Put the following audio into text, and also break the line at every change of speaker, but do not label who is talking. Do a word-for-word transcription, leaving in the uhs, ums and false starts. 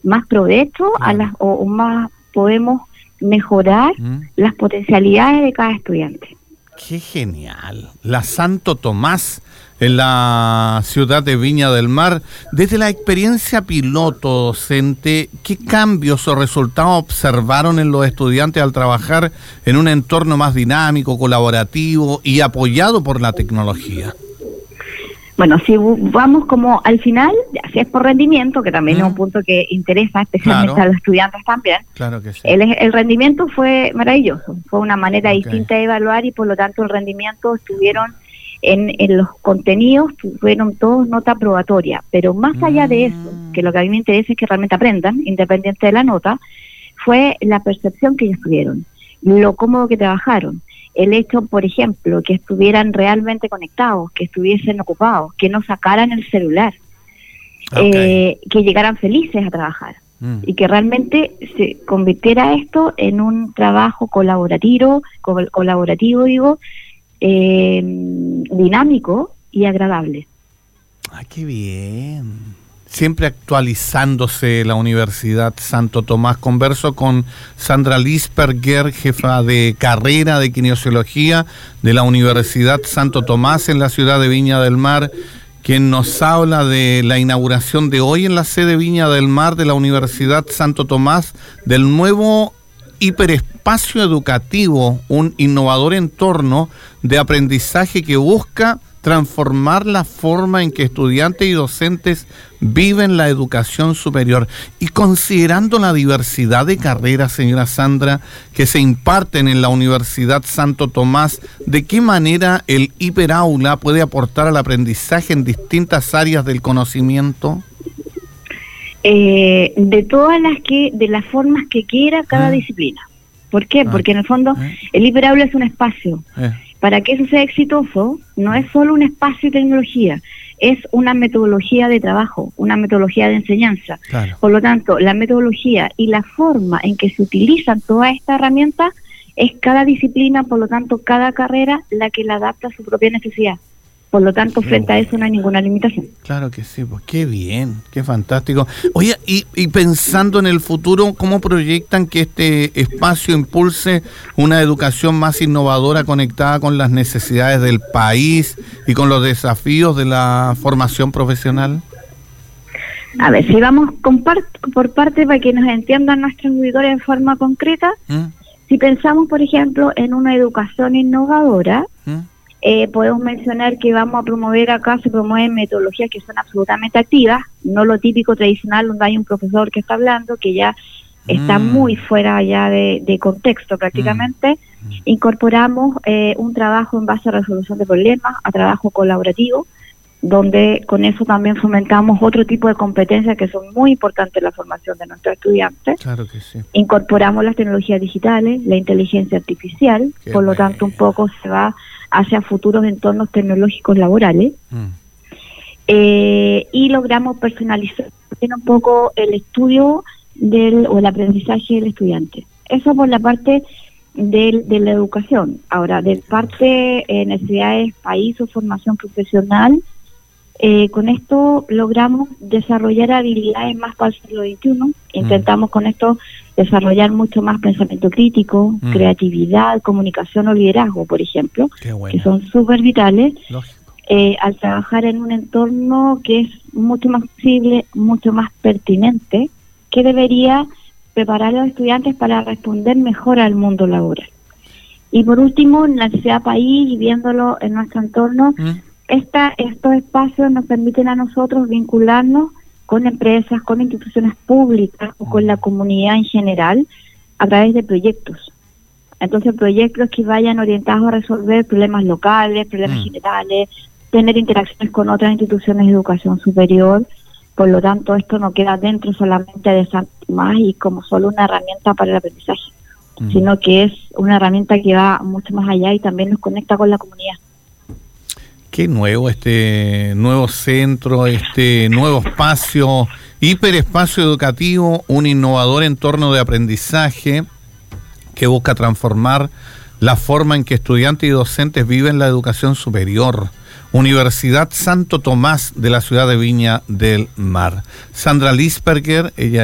más provecho
claro.
a las, o, o más podemos mejorar
¿Mm?
las potencialidades de cada estudiante.
¡Qué genial! La Santo Tomás, en la ciudad de Viña del Mar. Desde la experiencia piloto docente, ¿qué cambios o resultados observaron en los estudiantes al trabajar en un entorno más dinámico, colaborativo y apoyado por la tecnología?
Bueno, si vamos como al final, si es por rendimiento, que también
¿Mm?
es un punto que interesa especialmente
Claro.
a los estudiantes también,
Claro que sí.
el, el rendimiento fue maravilloso, fue una manera
Okay.
distinta de evaluar y por lo tanto el rendimiento estuvieron en, en los contenidos, fueron todos nota probatoria, pero más allá de eso, que lo que a mí me interesa es que realmente aprendan, independiente de la nota, fue la percepción que ellos tuvieron, lo cómodo que trabajaron. El hecho, por ejemplo, que estuvieran realmente conectados, que estuviesen ocupados, que no sacaran el celular,
Okay.
eh, que llegaran felices a trabajar
Mm.
y que realmente se convirtiera esto en un trabajo colaborativo, co- colaborativo digo, eh, dinámico y agradable.
¡Ah, qué bien! Siempre actualizándose la Universidad Santo Tomás. Converso con Sandra Lisperger, jefa de carrera de Kinesiología de la Universidad Santo Tomás en la ciudad de Viña del Mar, quien nos habla de la inauguración de hoy en la sede Viña del Mar de la Universidad Santo Tomás del nuevo hiperespacio educativo, un innovador entorno de aprendizaje que busca transformar la forma en que estudiantes y docentes viven la educación superior. Y considerando la diversidad de carreras, señora Sandra, que se imparten en la Universidad Santo Tomás, ¿de qué manera el hiperaula puede aportar al aprendizaje en distintas áreas del conocimiento?
Eh, de todas las que, de las formas que quiera cada
Ah.
disciplina. ¿Por qué?
Ah.
Porque en el fondo
Eh.
el hiperaula es un espacio.
Eh.
Para que eso sea exitoso, no es solo un espacio de tecnología, es una metodología de trabajo, una metodología de enseñanza.
Claro.
Por lo tanto, la metodología y la forma en que se utilizan todas estas herramientas es cada disciplina, por lo tanto, cada carrera la que la adapta a su propia necesidad. Por lo tanto,
Qué
frente a
bueno.
eso no hay ninguna limitación.
Claro que sí, pues qué bien, qué fantástico. Oye, y, y pensando en el futuro, ¿cómo proyectan que este espacio impulse una educación más innovadora conectada con las necesidades del país y con los desafíos de la formación profesional?
A ver, si vamos con par- por parte para que nos entiendan nuestros auditores de forma concreta,
¿Mm?
si pensamos, por ejemplo, en una educación innovadora,
¿Mm?
Eh, podemos mencionar que vamos a promover acá, se promueven metodologías que son absolutamente activas, no lo típico tradicional donde hay un profesor que está hablando, que ya está
Mm.
muy fuera ya de, de contexto prácticamente.
Mm.
Incorporamos eh, un trabajo en base a resolución de problemas, a trabajo colaborativo, donde con eso también fomentamos otro tipo de competencias que son muy importantes en la formación de nuestros estudiantes.
Claro que sí.
Incorporamos las tecnologías digitales, la inteligencia artificial,
Qué
por lo
bueno.
tanto un poco se va hacia futuros entornos tecnológicos laborales,
Mm.
eh, y logramos personalizar un poco el estudio del o el aprendizaje del estudiante. Eso por la parte del, de la educación. Ahora, de parte eh, necesidades país o formación profesional, eh, con esto logramos desarrollar habilidades más para el siglo veintiuno. Intentamos con esto desarrollar mucho más pensamiento crítico,
Mm.
creatividad, comunicación o liderazgo, por ejemplo,
Qué bueno.
que son súper vitales,
Lógico.
eh, al trabajar en un entorno que es mucho más flexible, mucho más pertinente, que debería preparar a los estudiantes para responder mejor al mundo laboral. Y por último, en la necesidad país y viéndolo en nuestro entorno,
¿Mm?
esta, estos espacios nos permiten a nosotros vincularnos con empresas, con instituciones públicas o con la comunidad en general a través de proyectos. Entonces, proyectos que vayan orientados a resolver problemas locales, problemas
Mm.
generales, tener interacciones con otras instituciones de educación superior. Por lo tanto, esto no queda dentro solamente de Santo Tomás y como solo una herramienta para el aprendizaje,
Mm.
sino que es una herramienta que va mucho más allá y también nos conecta con la comunidad.
Qué nuevo este nuevo centro, este nuevo espacio, hiperespacio educativo, un innovador entorno de aprendizaje que busca transformar la forma en que estudiantes y docentes viven la educación superior. Universidad Santo Tomás de la ciudad de Viña del Mar. Sandra Lisperger, ella